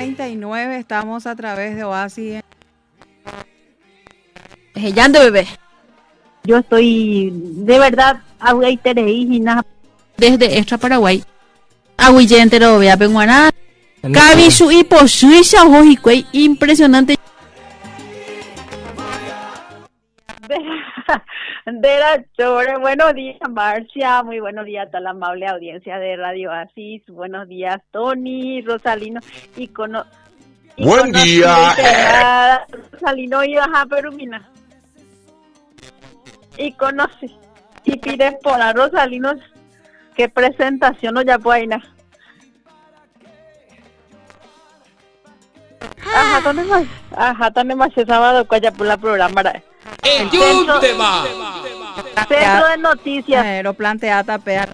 9:39, estamos a través de Oasis. Yando, bebé. Yo estoy, de verdad, Desde Extra Paraguay. Aguillente lo vea penguana. Cabishu y Poshuisha Hojicuey, impresionante. De la Chore, buenos días Marcia, muy buenos días a toda la amable audiencia de Radio Oasis, buenos días Tony, Rosalino, Buen día. Rosalino y Baja Perumina. Y conoce, y pides por a Rosalino, qué presentación no ya puede ir. Ajá, ¿dónde más se sábado cuaya por la programa? Centro de noticias. Pero plantea tapear.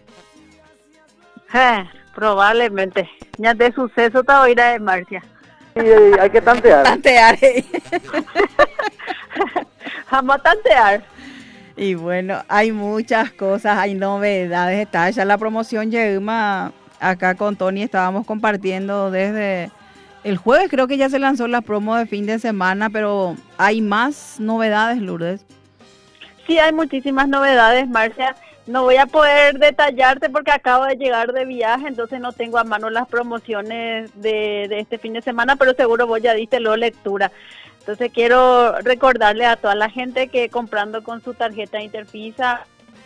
Probablemente. Ya de suceso te voy a ir a Marcia. Hay que tantear. Tantear. Vamos a tantear. Y bueno, hay muchas cosas, hay novedades. Está ya la promoción Yeuma. Acá con Tony estábamos compartiendo desde el jueves, creo que ya se lanzó la promo de fin de semana, pero hay más novedades, Lourdes. Sí, hay muchísimas novedades, Marcia. No voy a poder detallarte porque acabo de llegar de viaje, entonces no tengo a mano las promociones de este fin de semana, pero seguro vos ya diste luego lectura. Entonces quiero recordarle a toda la gente que comprando con su tarjeta Interfisa,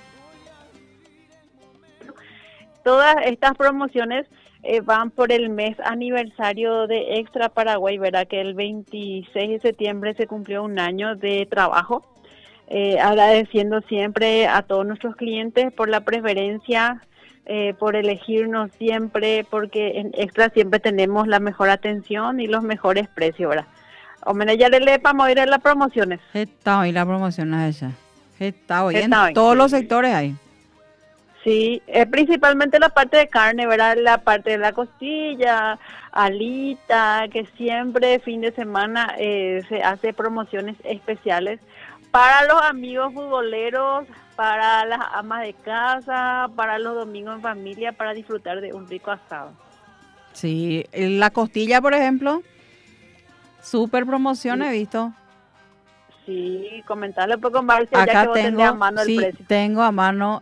todas estas promociones van por el mes aniversario de Extra Paraguay, ¿verdad? Que el 26 de septiembre se cumplió un año de trabajo. Agradeciendo siempre a todos nuestros clientes por la preferencia, por elegirnos siempre, porque en Extra siempre tenemos la mejor atención y los mejores precios, ¿verdad? Homenajearle para ir a las promociones. Está hoy la promoción esa. Está hoy en todos los sectores hay. Sí, principalmente la parte de carne, ¿verdad? La parte de la costilla, alita, que siempre fin de semana se hace promociones especiales para los amigos futboleros, para las amas de casa, para los domingos en familia, para disfrutar de un rico asado. Sí, la costilla, por ejemplo, súper promoción he visto. Sí, comentarle un poco más, ya acá que vos tenés a mano el precio. Tengo a mano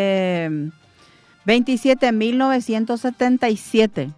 27.977.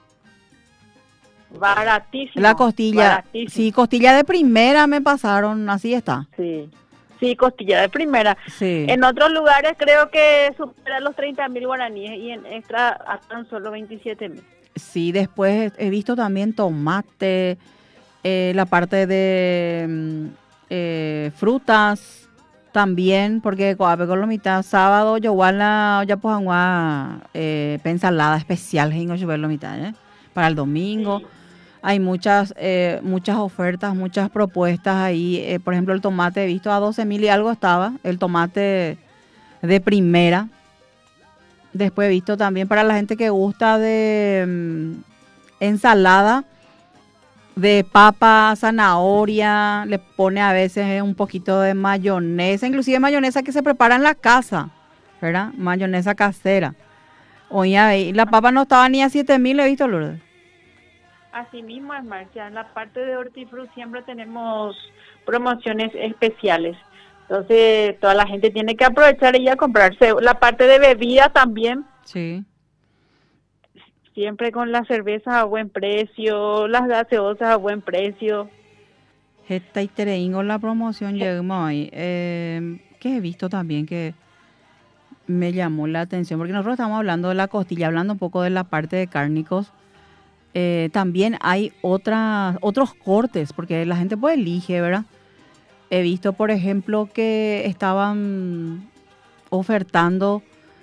Baratísimo. La costilla, baratísimo. Sí, costilla de primera me pasaron, así está. Sí, costilla de primera. Sí. En otros lugares creo que supera los 30.000 guaraníes y en Extra a tan solo 27.000. Sí, después he visto también tomate, la parte de frutas también, porque con la mitad sábado yo ya pues ensalada especial la mitad, para el domingo. Sí. Hay muchas ofertas, muchas propuestas ahí. Por ejemplo, el tomate he visto a 12.000 y algo estaba, el tomate de primera. Después he visto también para la gente que gusta de ensalada de papa, zanahoria, le pone a veces un poquito de mayonesa, inclusive mayonesa que se prepara en la casa, ¿verdad? Mayonesa casera. Oye, la papa no estaba ni a 7.000, he visto, Lourdes. Así mismo es, Marcia. En la parte de hortifruti siempre tenemos promociones especiales. Entonces, toda la gente tiene que aprovechar y a comprarse. La parte de bebida también. Sí. Siempre con las cervezas a buen precio, las gaseosas a buen precio. Esta y la promoción llegamos hoy. Que he visto también que me llamó la atención, porque nosotros estamos hablando de la costilla, hablando un poco de la parte de cárnicos. También hay otros cortes, porque la gente pues elige, ¿verdad? He visto, por ejemplo, que estaban ofertando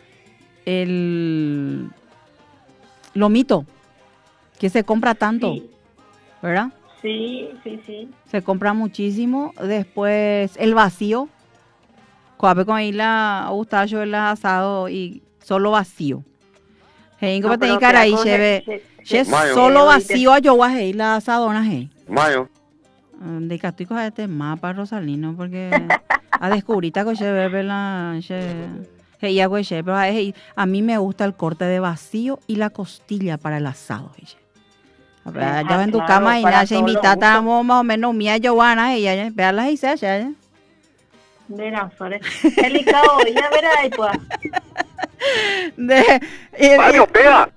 el lomito, que se compra tanto, sí. ¿Verdad? Sí. Se compra muchísimo. Después el vacío, con ahí la gustacho el asado y solo vacío. No, pero cara ahí solo vacío a yo guajé la asadona hey. Mayo. De castigo a este mapa Rosalino porque a descubrir que se bebe la pero a mí me gusta el corte de vacío y la costilla para el asado. Ya en tu claro, cama y para nada, se todos los invita gustos. a más o menos mía Giovanna y ella, veanlas y se haya. Mira, Flores. Delicado, ya verás ahí, pues. Mario, pega.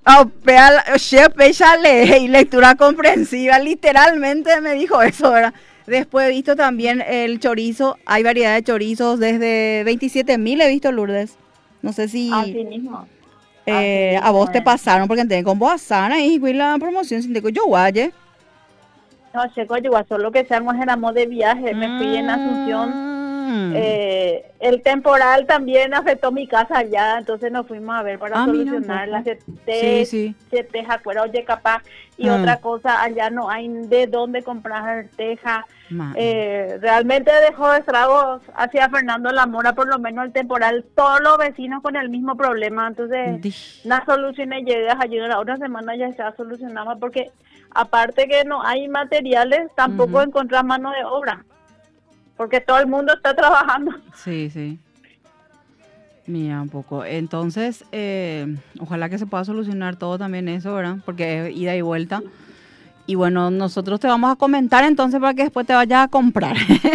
Y lectura comprensiva, literalmente me dijo eso, ¿verdad? Después he visto también el chorizo, hay variedad de chorizos desde 27.000 he visto, Lourdes. No sé si Así mismo. a vos te pasaron, porque tengo con vos sana y fui la promoción sin teco yo guaye. No, checo, yo solo que seamos éramos de viaje, me fui en Asunción. El temporal también afectó mi casa allá, entonces nos fuimos a ver para Mira, solucionar un las poco. tejas, oye, capaz, y otra cosa, allá no hay de dónde comprar teja. Realmente dejó estragos hacia Fernando La Mora, por lo menos el temporal, todos los vecinos con el mismo problema, entonces las soluciones llegas a llegar a otra semana ya se solucionaba, porque aparte que no hay materiales, tampoco encontrar mano de obra. Porque todo el mundo está trabajando. Sí, sí. Mira, un poco. Entonces, ojalá que se pueda solucionar todo también eso, ¿verdad? Porque es ida y vuelta. Y bueno, nosotros te vamos a comentar entonces para que después te vayas a comprar.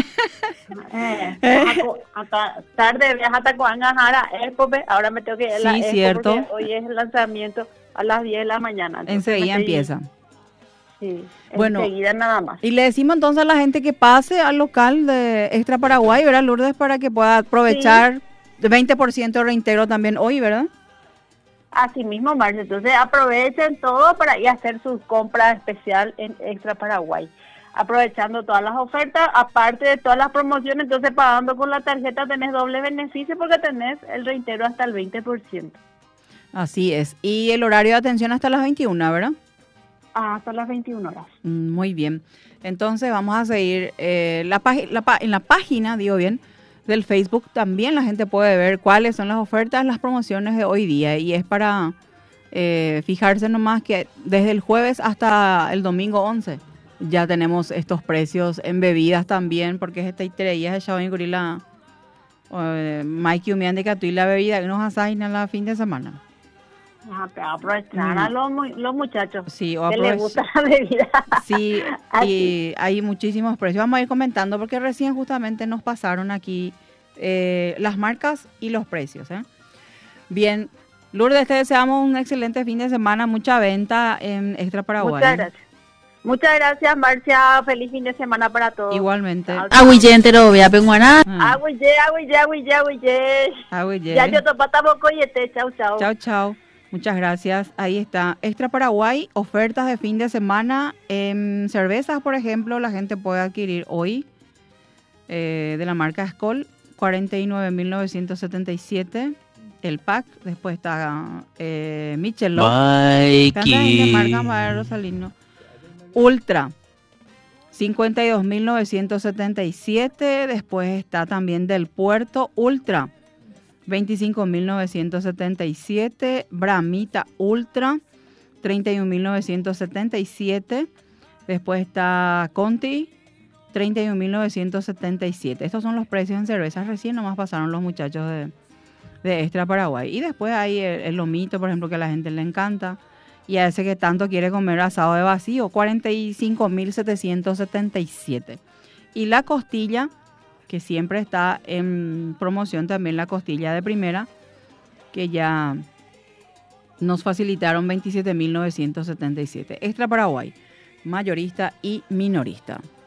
Hasta tarde viaja hasta Coangajara, ahora me tengo que ir a la Sí, Expo cierto. porque hoy es el lanzamiento a las 10 de la mañana. Entonces Enseguida empieza. Sí, Bueno, enseguida nada más. Y le decimos entonces a la gente que pase al local de Extra Paraguay, ¿verdad, Lourdes? Para que pueda aprovechar el 20% de reintegro también hoy, ¿verdad? Así mismo, Marcia. Entonces aprovechen todo para ir a hacer su compra especial en Extra Paraguay. Aprovechando todas las ofertas, aparte de todas las promociones, entonces pagando con la tarjeta tenés doble beneficio porque tenés el reintegro hasta el 20%. Así es. Y el horario de atención hasta las 21, ¿verdad? Hasta las 21 horas. Muy bien. Entonces vamos a seguir en la página, digo bien, del Facebook también la gente puede ver cuáles son las ofertas, las promociones de hoy día. Y es para fijarse nomás que desde el jueves hasta el domingo 11 ya tenemos estos precios en bebidas también, porque es esta estrella de Chabón y Gorila, Mike y Umian de Catuí, la bebida que nos asignan la fin de semana. Pero aprovechar a los muchachos sí, que les gusta la bebida. Sí, y hay muchísimos precios. Vamos a ir comentando porque recién justamente nos pasaron aquí las marcas y los precios. Bien, Lourdes, te deseamos un excelente fin de semana, mucha venta en Extra Paraguay. Muchas gracias. Muchas gracias, Marcia. Feliz fin de semana para todos. Igualmente. Aguillentero, vea, penguaná. Agüille. Ya yo topata boco y chau, chau. Chau, chau. Muchas gracias. Ahí está. Extra Paraguay, ofertas de fin de semana. En cervezas, por ejemplo, la gente puede adquirir hoy de la marca Skol, 49.977 el pack. Después está Michelob. Mikey. Marca Rosalino. Ultra, 52.977. Después está también del Puerto Ultra, 25.977, Bramita Ultra, 31.977, después está Conti, 31.977. Estos son los precios en cervezas, recién nomás pasaron los muchachos de Extra Paraguay. Y después hay el lomito, por ejemplo, que a la gente le encanta, y a ese que tanto quiere comer asado de vacío, 45.777. Y la costilla, que siempre está en promoción también, la costilla de primera, que ya nos facilitaron 27.977. Extra Paraguay, mayorista y minorista.